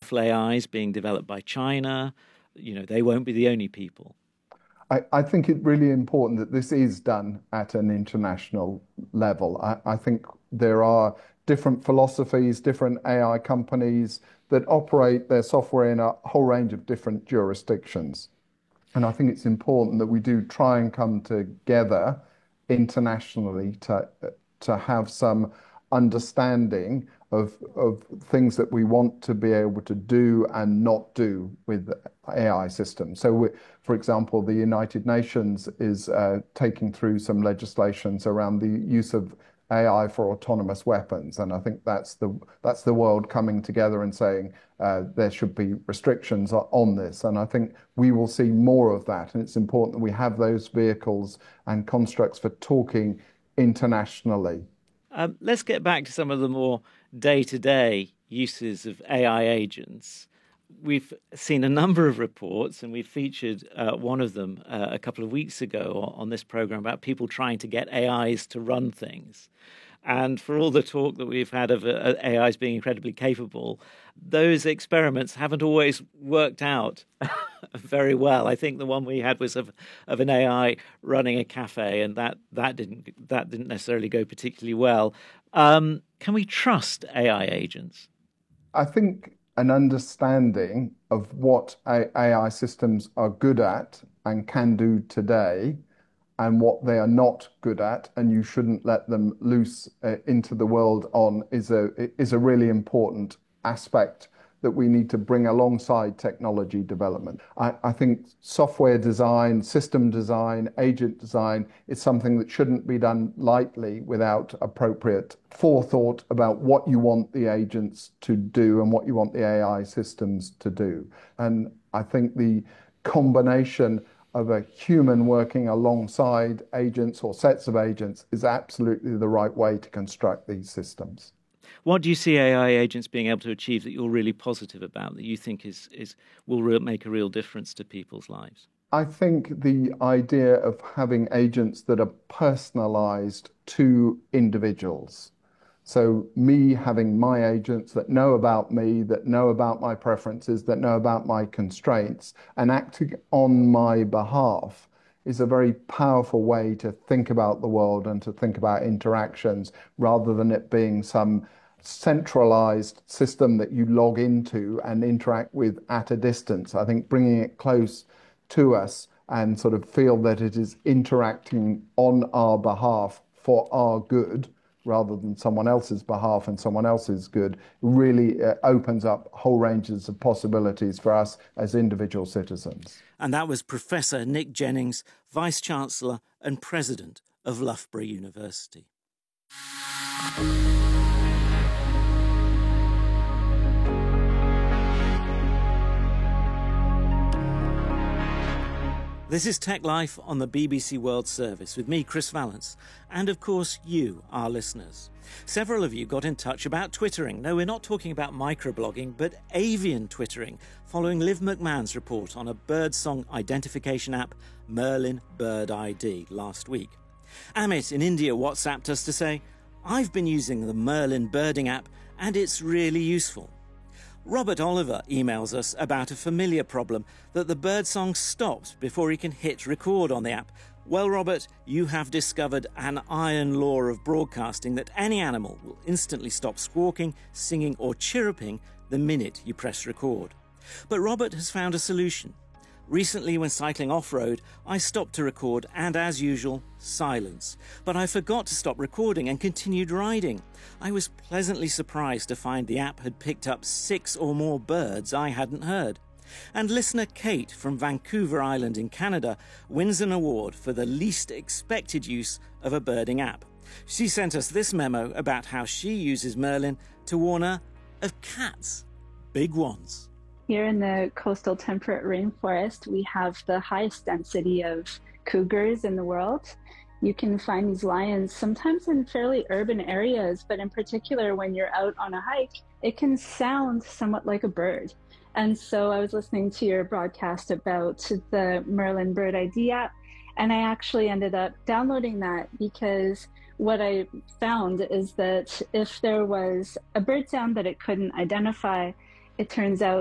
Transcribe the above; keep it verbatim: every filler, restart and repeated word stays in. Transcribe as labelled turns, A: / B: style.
A: powerful A Is being developed by China. You know, they won't be the only people.
B: I, I think it's really important that this is done at an international level. I, I think there are different philosophies, different A I companies that operate their software in a whole range of different jurisdictions. And I think it's important that we do try and come together internationally to to have some understanding of of things that we want to be able to do and not do with A I systems. So, we, for example, the United Nations is uh, taking through some legislations around the use of A I for autonomous weapons, and I think that's the that's the world coming together and saying uh, there should be restrictions on this. And I think we will see more of that. And it's important that we have those vehicles and constructs for talking internationally.
A: Um, let's get back to some of the more day-to-day uses of A I agents. We've seen a number of reports, and we featured uh, one of them uh, a couple of weeks ago on this program about people trying to get A Is to run things. And for all the talk that we've had of uh, A Is being incredibly capable, those experiments haven't always worked out very well. I think the one we had was of of an A I running a cafe, and that that didn't that didn't necessarily go particularly well. Um, can we trust A I agents?
B: I think an understanding of what A I systems are good at and can do today, and what they are not good at, and you shouldn't let them loose uh, into the world on, is a is a really important aspect that we need to bring alongside technology development. I, I think software design, system design, agent design is something that shouldn't be done lightly without appropriate forethought about what you want the agents to do and what you want the A I systems to do. And I think the combination of a human working alongside agents or sets of agents is absolutely the right way to construct these systems.
A: What do you see A I agents being able to achieve that you're really positive about, that you think is is will re- make a real difference to people's lives?
B: I think the idea of having agents that are personalized to individuals. So me having my agents that know about me, that know about my preferences, that know about my constraints, and acting on my behalf is a very powerful way to think about the world and to think about interactions, rather than it being some centralized system that you log into and interact with at a distance. I think bringing it close to us and sort of feel that it is interacting on our behalf for our good, rather than someone else's behalf and someone else's good, really uh, opens up whole ranges of possibilities for us as individual citizens.
A: And that was Professor Nick Jennings, Vice-Chancellor and President of Loughborough University. This is Tech Life on the B B C World Service with me, Chris Vallance, and of course you, our listeners. Several of you got in touch about twittering. No, we're not talking about microblogging, but avian twittering, following Liv McMahon's report on a birdsong identification app, Merlin Bird I D, last week. Amit in India WhatsApped us to say, "I've been using the Merlin birding app and it's really useful." Robert Oliver emails us about a familiar problem, that the birdsong stops before he can hit record on the app. Well, Robert, you have discovered an iron law of broadcasting that any animal will instantly stop squawking, singing or chirruping the minute you press record. But Robert has found a solution. Recently, when cycling off-road, I stopped to record and, as usual, silence. But I forgot to stop recording and continued riding. I was pleasantly surprised to find the app had picked up six or more birds I hadn't heard. And listener Kate from Vancouver Island in Canada wins an award for the least expected use of a birding app. She sent us this memo about how she uses Merlin to warn her of cats. Big ones.
C: Here in the coastal temperate rainforest, we have the highest density of cougars in the world. You can find these lions sometimes in fairly urban areas, but in particular when you're out on a hike, it can sound somewhat like a bird. And so I was listening to your broadcast about the Merlin Bird I D app, and I actually ended up downloading that because what I found is that if there was a bird sound that it couldn't identify, it turns out